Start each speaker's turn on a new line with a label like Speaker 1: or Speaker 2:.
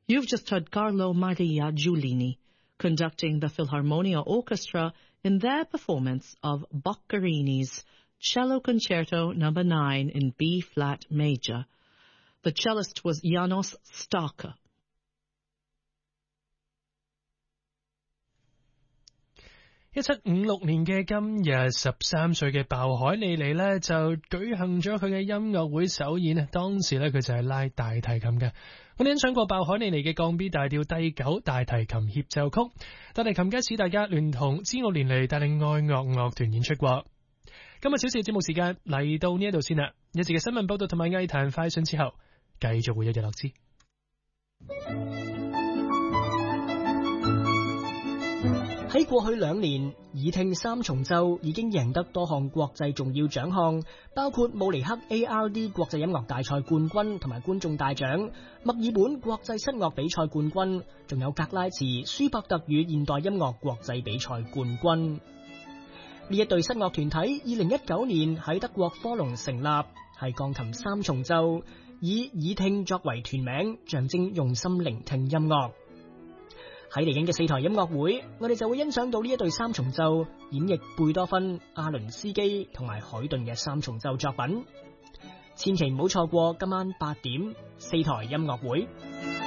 Speaker 1: You've just heard Carlo Maria Giulini conducting the Philharmonia Orchestra in their performance of Boccherini's Cello Concerto No. 9 in B-flat major. The cellist was Janos Starker.
Speaker 2: 1756年嘅今日，13歲嘅鮑海利尼呢就舉行咗佢嘅音樂會首演啊！當時呢佢就係拉大提琴嘅。我哋欣賞過鮑海利尼嘅降 B 大調第9大提琴協奏曲，大提琴家史大家聯同芝奧連尼帶領愛樂樂團演出過。今日小時嘅節目時間嚟到呢一度先啦，一節嘅新聞報道同埋藝壇快訊之後，繼續會有日落之。
Speaker 3: 喺過去2年，耳聽三重奏已經贏得多項國際重要獎項，包括慕尼黑 ARD 國際音樂大賽冠軍同埋觀眾大獎、墨爾本國際室樂比賽冠軍，仲有格拉茨舒伯特與現代音樂國際比賽冠軍。呢一隊室樂團體2019年喺德國科隆成立，係鋼琴三重奏，以耳聽作為團名，象徵用心聆聽音樂。喺嚟緊嘅4台音樂會，我哋就會欣賞到呢一隊三重奏演繹貝多芬、阿倫斯基同埋海頓嘅三重奏作品。千祈唔好錯過今晚8點4台音樂會。